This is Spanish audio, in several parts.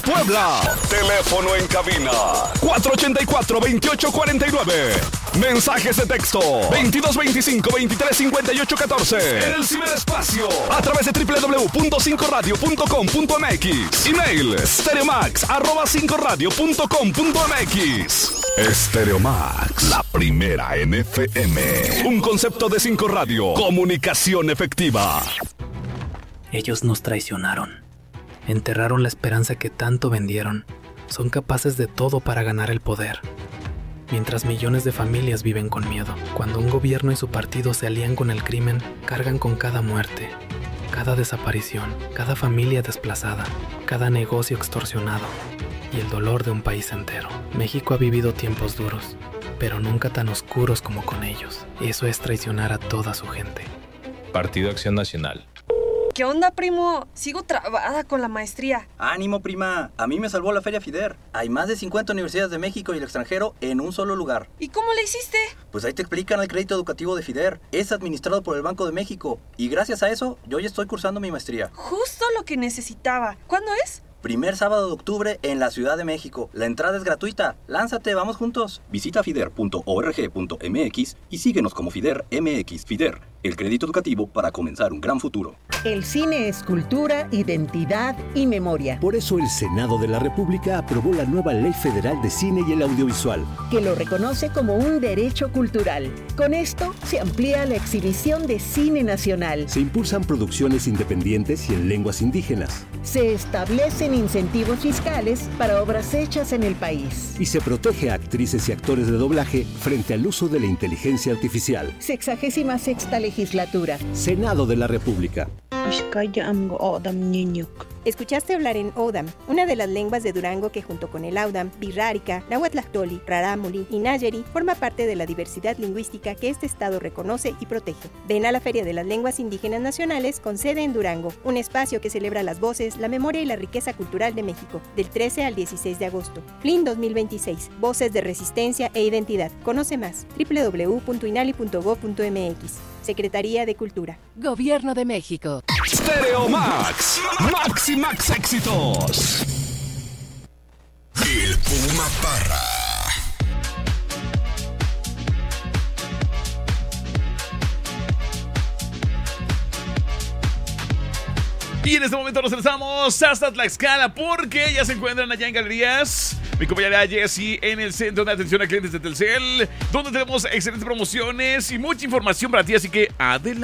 Puebla. Teléfono en cabina 484-2849. Mensajes de texto 2225-235814. En el ciberespacio a través de www.5radio.com.mx. Email stereomax@5radio.com.mx. Stereomax, la primera en FM. Un concepto de 5 Radio. Comunicación efectiva. Ellos nos traicionaron. Enterraron la esperanza que tanto vendieron. Son capaces de todo para ganar el poder. Mientras millones de familias viven con miedo. Cuando un gobierno y su partido se alían con el crimen, cargan con cada muerte, cada desaparición, cada familia desplazada, cada negocio extorsionado y el dolor de un país entero. México ha vivido tiempos duros, pero nunca tan oscuros como con ellos. Eso es traicionar a toda su gente. Partido Acción Nacional. ¿Qué onda, primo? Sigo trabada con la maestría. ¡Ánimo, prima! A mí me salvó la Feria FIDER. Hay más de 50 universidades de México y el extranjero en un solo lugar. ¿Y cómo le hiciste? Pues ahí te explican el crédito educativo de FIDER. Es administrado por el Banco de México. Y gracias a eso, yo ya estoy cursando mi maestría. Justo lo que necesitaba. ¿Cuándo es? Primer sábado de octubre en la Ciudad de México. La entrada es gratuita. Lánzate, vamos juntos. Visita fider.org.mx y síguenos como FIDER MX. FIDER, el crédito educativo para comenzar un gran futuro. El cine es cultura, identidad y memoria. Por eso el Senado de la República aprobó la nueva Ley Federal de Cine y el Audiovisual, que lo reconoce como un derecho cultural. Con esto se amplía la exhibición de cine nacional. Se impulsan producciones independientes y en lenguas indígenas. Se establecen incentivos fiscales para obras hechas en el país. Y se protege a actrices y actores de doblaje frente al uso de la inteligencia artificial. 66ª legislatura. Senado de la República. Escuchaste hablar en Odam, una de las lenguas de Durango que junto con el Audam, Birrárica, Nahuatlahtoli, Rarámuri y Nayeri forma parte de la diversidad lingüística que este estado reconoce y protege. Ven a la Feria de las Lenguas Indígenas Nacionales con sede en Durango, un espacio que celebra las voces, la memoria y la riqueza cultural de México, del 13 al 16 de agosto. FLIN 2026, Voces de Resistencia e Identidad. Conoce más, www.inali.gov.mx. Secretaría de Cultura. Gobierno de México. Stereo Max. Max y Max éxitos. El Puma Parra. Y en este momento nos lanzamos hasta Tlaxcala porque ya se encuentran allá en Galerías mi compañera Jessie en el Centro de Atención a Clientes de Telcel, donde tenemos excelentes promociones y mucha información para ti, así que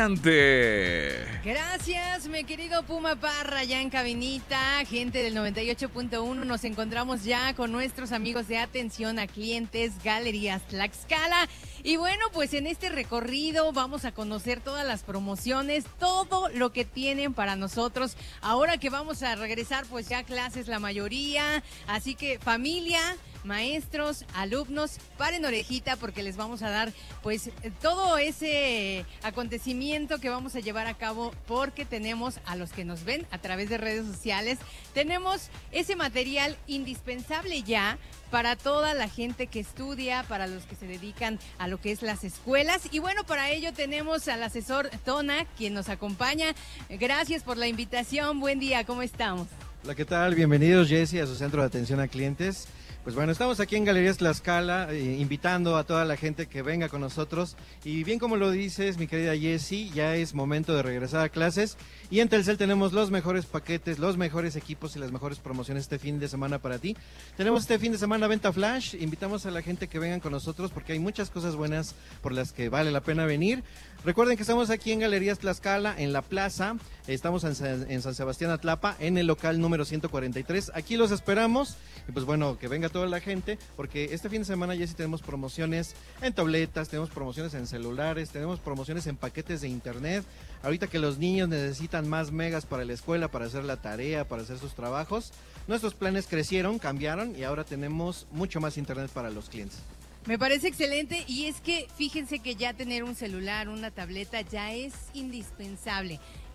adelante. Gracias, mi querido Puma Parra, ya en cabinita, gente del 98.1, nos encontramos ya con nuestros amigos de Atención a Clientes, Galerías Tlaxcala. Y bueno, pues en este recorrido vamos a conocer todas las promociones, todo lo que tienen para nosotros. Ahora que vamos a regresar pues ya a clases la mayoría, así que familia, maestros, alumnos, paren orejita porque les vamos a dar pues todo ese acontecimiento que vamos a llevar a cabo porque tenemos a los que nos ven a través de redes sociales, tenemos ese material indispensable ya para toda la gente que estudia, para los que se dedican a lo que es las escuelas. Y bueno, para ello tenemos al asesor Tona, quien nos acompaña. Gracias por la invitación. Buen día, ¿cómo estamos? Hola, ¿qué tal? Bienvenidos, Jessie, a su centro de atención a clientes. Pues bueno, estamos aquí en Galerías Tlaxcala, invitando a toda la gente que venga con nosotros. Y bien como lo dices, mi querida Jessie, ya es momento de regresar a clases. Y en Telcel tenemos los mejores paquetes, los mejores equipos y las mejores promociones este fin de semana para ti. Tenemos este fin de semana venta flash, invitamos a la gente que vengan con nosotros porque hay muchas cosas buenas por las que vale la pena venir. Recuerden que estamos aquí en Galerías Tlaxcala, en la plaza, estamos en San Sebastián Atlapa, en el local número 143. Aquí los esperamos y pues bueno, que venga toda la gente, porque este fin de semana ya sí tenemos promociones en tabletas, tenemos promociones en celulares, tenemos promociones en paquetes de internet. Ahorita que los niños necesitan más megas para la escuela, para hacer la tarea, para hacer sus trabajos, nuestros planes crecieron, cambiaron y ahora tenemos mucho más internet para los clientes. Me parece excelente y es que fíjense que ya tener un celular, una tableta ya es indispensable.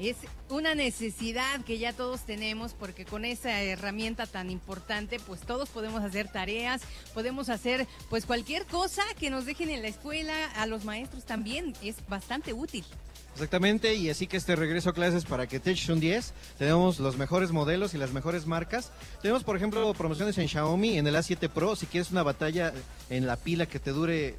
Es una necesidad que ya todos tenemos, porque con esa herramienta tan importante, pues todos podemos hacer tareas, podemos hacer pues cualquier cosa que nos dejen en la escuela. A los maestros también es bastante útil. Exactamente, y así que este regreso a clases para que te eches un 10, tenemos los mejores modelos y las mejores marcas. Tenemos, por ejemplo, promociones en Xiaomi, en el A7 Pro, si quieres una batalla en la pila que te dure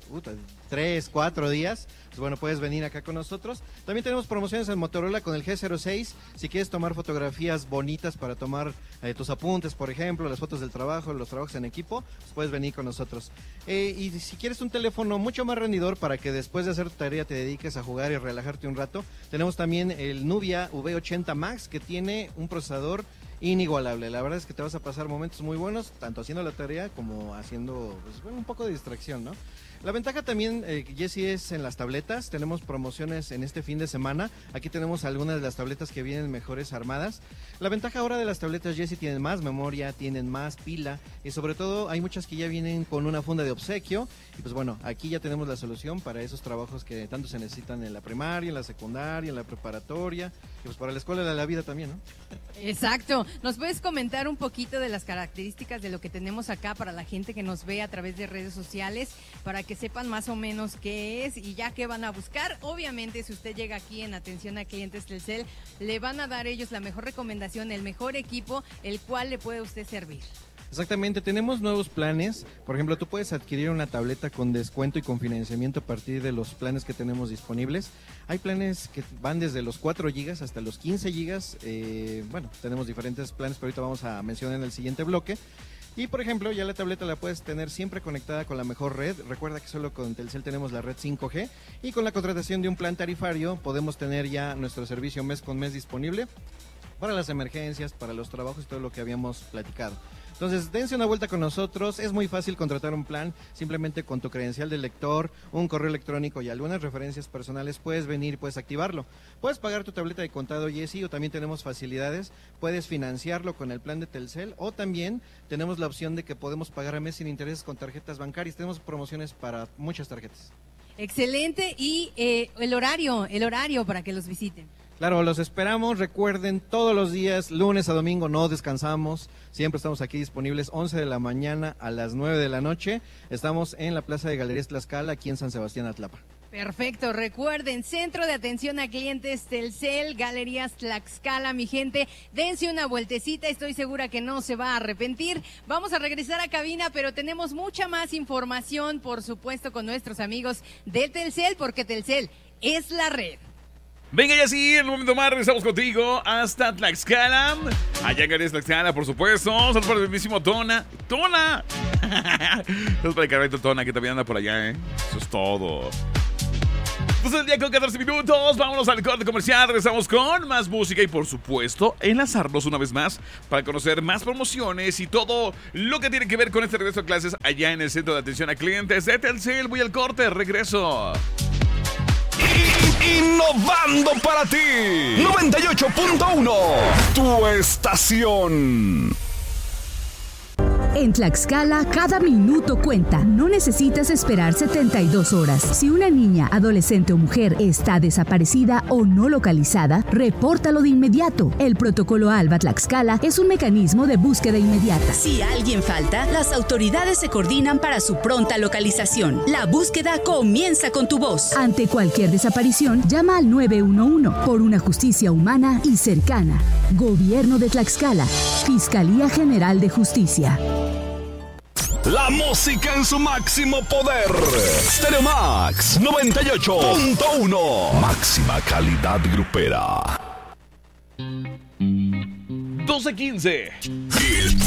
3, 4 días, pues bueno, puedes venir acá con nosotros. También tenemos promociones en Motorola con el G06, si quieres tomar fotografías bonitas para tomar tus apuntes, por ejemplo, las fotos del trabajo, los trabajos en equipo, pues puedes venir con nosotros. Y si quieres un teléfono mucho más rendidor para que después de hacer tu tarea te dediques a jugar y relajarte un rato, tenemos también el Nubia V80 Max, que tiene un procesador inigualable. La verdad es que te vas a pasar momentos muy buenos, tanto haciendo la tarea como haciendo pues, un poco de distracción, ¿no? La ventaja también, Jessy, es en las tabletas. Tenemos promociones en este fin de semana. Aquí tenemos algunas de las tabletas que vienen mejores armadas. La ventaja ahora de las tabletas, Jessy, tienen más memoria, tienen más pila y sobre todo hay muchas que ya vienen con una funda de obsequio. Y pues bueno, aquí ya tenemos la solución para esos trabajos que tanto se necesitan en la primaria, en la secundaria, en la preparatoria y pues para la escuela de la vida también, ¿no? Exacto. ¿Nos puedes comentar un poquito de las características de lo que tenemos acá para la gente que nos ve a través de redes sociales, para que sepan más o menos qué es y ya qué van a buscar? Obviamente, si usted llega aquí en atención a clientes Telcel, le van a dar ellos la mejor recomendación, el mejor equipo, el cual le puede a usted servir. Exactamente, tenemos nuevos planes. Por ejemplo, tú puedes adquirir una tableta con descuento y con financiamiento a partir de los planes que tenemos disponibles. Hay planes que van desde los 4 GB hasta los 15 GB. Bueno, tenemos diferentes planes, pero ahorita vamos a mencionar en el siguiente bloque. Y por ejemplo, ya la tableta la puedes tener siempre conectada con la mejor red. Recuerda que solo con Telcel tenemos la red 5G. Y con la contratación de un plan tarifario podemos tener ya nuestro servicio mes con mes disponible para las emergencias, para los trabajos y todo lo que habíamos platicado. Entonces, dense una vuelta con nosotros. Es muy fácil contratar un plan. Simplemente con tu credencial de lector, un correo electrónico y algunas referencias personales puedes venir y puedes activarlo. Puedes pagar tu tableta de contado, Jessy, o también tenemos facilidades. Puedes financiarlo con el plan de Telcel o también tenemos la opción de que podemos pagar a mes sin intereses con tarjetas bancarias. Tenemos promociones para muchas tarjetas. Excelente. Y el horario para que los visiten. Claro, los esperamos. Recuerden, todos los días, lunes a domingo, no descansamos. Siempre estamos aquí disponibles, 11 de la mañana a las 9 de la noche. Estamos en la Plaza de Galerías Tlaxcala, aquí en San Sebastián, Atlapa. Perfecto, recuerden, Centro de Atención a Clientes Telcel, Galerías Tlaxcala, mi gente, dense una vueltecita, estoy segura que no se va a arrepentir. Vamos a regresar a cabina, pero tenemos mucha más información, por supuesto, con nuestros amigos de Telcel, porque Telcel es la red. Venga, ya sí, en un momento más regresamos contigo hasta Tlaxcala. Allá en Galerías Tlaxcala, por supuesto. Saludos para el mismísimo Tona. ¡Tona! Saludos para el carrito Tona, que también anda por allá, ¿eh? Eso es todo. Pues el día con 14 minutos, vámonos al corte comercial, regresamos con más música y por supuesto enlazarnos una vez más para conocer más promociones y todo lo que tiene que ver con este regreso a clases allá en el Centro de Atención a Clientes de Telcel. Voy al corte, regreso. Innovando para ti, 98.1, tu estación. En Tlaxcala, cada minuto cuenta. No necesitas esperar 72 horas. Si una niña, adolescente o mujer está desaparecida o no localizada, repórtalo de inmediato. El protocolo ALBA Tlaxcala es un mecanismo de búsqueda inmediata. Si alguien falta, las autoridades se coordinan para su pronta localización. La búsqueda comienza con tu voz. Ante cualquier desaparición, llama al 911 por una justicia humana y cercana. Gobierno de Tlaxcala. Fiscalía General de Justicia. La música en su máximo poder. Stereo Max 98.1. Máxima calidad grupera. 12:15.